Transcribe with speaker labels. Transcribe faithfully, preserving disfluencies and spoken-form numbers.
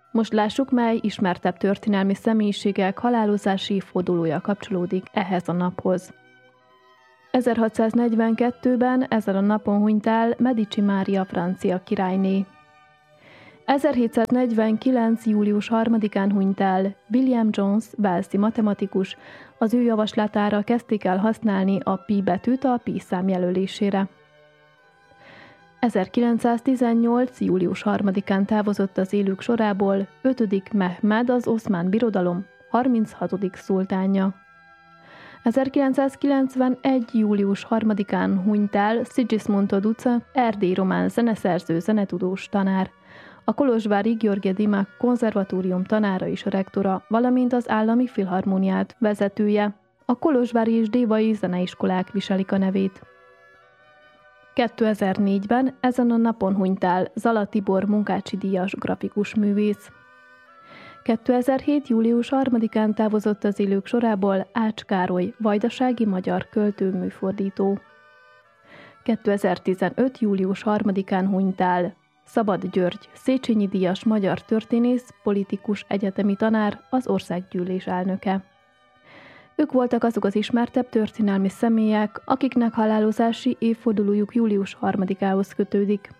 Speaker 1: Most lássuk, mely ismertebb történelmi személyiségek halálozási évfordulója kapcsolódik ehhez a naphoz. ezerhatszáznegyvenkettőben ezen a napon hunyt el Medici Mária francia királyné. ezerhétszáznegyvenkilenc. július harmadikán hunyt el William Jones, walesi matematikus, az ő javaslatára kezdték el használni a pi betűt a pi szám jelölésére. ezerkilencszáztizennyolc. július harmadikán távozott az élők sorából ötödik Mehmed, az Oszmán Birodalom harminchatodik szultánja. ezerkilencszázkilencvenegy. július harmadikán hunyt el Sigismund Duce, erdélyi román zeneszerző, zenetudós tanár, a kolozsvári Gheorghe Dimak konzervatórium tanára és rektora, valamint az állami filharmóniát vezetője. A kolozsvári és dévai zeneiskolák viselik a nevét. kétezer-négyben ezen a napon hunyt el Zala Tibor Munkácsi díjas grafikus művész. kétezer-hét. július harmadikán távozott az élők sorából Ács Károly, vajdasági magyar költő, műfordító. kétezer-tizenöt. július harmadikán hunyt el Szabad György, Széchenyi díjas magyar történész, politikus, egyetemi tanár, az országgyűlés elnöke. Ők voltak azok az ismertebb történelmi személyek, akiknek halálozási évfordulójuk július harmadikához kötődik.